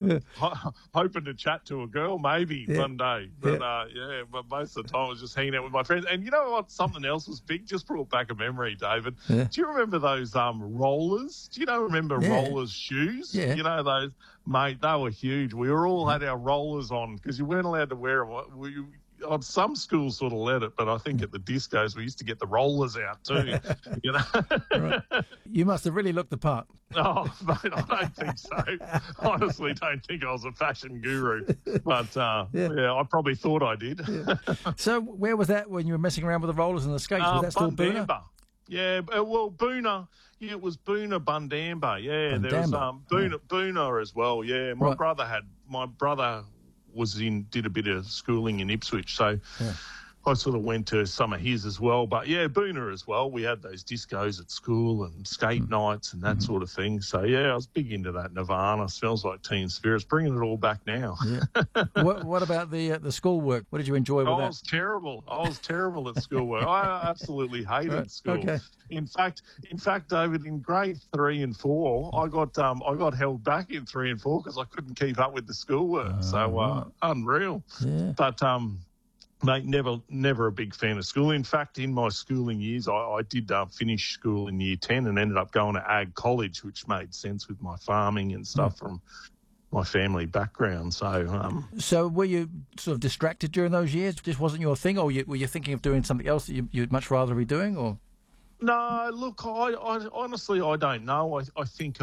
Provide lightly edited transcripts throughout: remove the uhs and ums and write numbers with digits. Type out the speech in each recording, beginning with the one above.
hoping to chat to a girl maybe one day. But but most of the time I was just hanging out with my friends. And you know what? Something else was big. Just brought back a memory, David. Yeah. Do you remember those rollers? Do you remember rollers shoes? Yeah. You know those, mate. They were huge. We were all had our rollers on because you weren't allowed to wear them. On some schools sort of let it, but I think at the discos we used to get the rollers out too. Right. You must have really looked the part. Oh, mate, I don't think so. Honestly, don't think I was a fashion guru, but I probably thought I did. So where was that when you were messing around with the rollers and the skates? Was that still Boonah? Bundamba. Yeah, well, Boonah. Yeah, it was Boonah Bundamba. Yeah, Bundamba. there was Boonah as well. Yeah, my brother did a bit of schooling in Ipswich, so I sort of went to some of his as well. But yeah, Boonah as well. We had those discos at school and skate nights and that sort of thing. So yeah, I was big into that. Nirvana, Smells Like Teen Spirits, bringing it all back now. Yeah. What about the schoolwork? What did you enjoy with that? I was terrible. I was terrible at schoolwork. I absolutely hated school. Okay. In fact, David, in grade 3 and 4, I got held back in 3 and 4 because I couldn't keep up with the schoolwork. Unreal. Yeah. But mate, never a big fan of school. In fact, in my schooling years, I did finish school in year 10 and ended up going to Ag College, which made sense with my farming and stuff from my family background. So were you sort of distracted during those years? Just wasn't your thing, or were you thinking of doing something else that you'd much rather be doing, or? No, look, I honestly I don't know. I think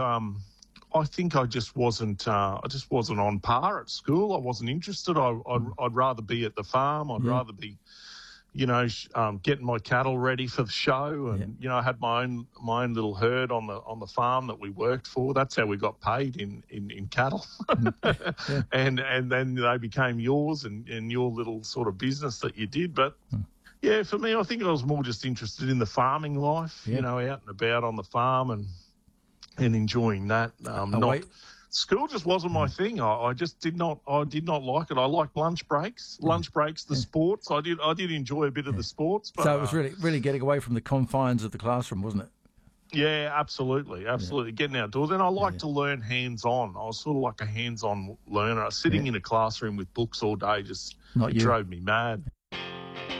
I just wasn't on par at school. I wasn't interested. I'd rather be at the farm. I'd rather be, getting my cattle ready for the show, and I had my own little herd on the farm that we worked for. That's how we got paid in cattle, and then they became yours and your little sort of business that you did, but. Yeah, for me, I think I was more just interested in the farming life, out and about on the farm and enjoying that. School just wasn't my thing. I just did not like it. I liked lunch breaks, the sports. I did enjoy a bit of the sports. But, so it was really getting away from the confines of the classroom, wasn't it? Yeah, absolutely. Getting outdoors. And I like to learn hands-on. I was sort of like a hands-on learner. Sitting in a classroom with books all day drove me mad.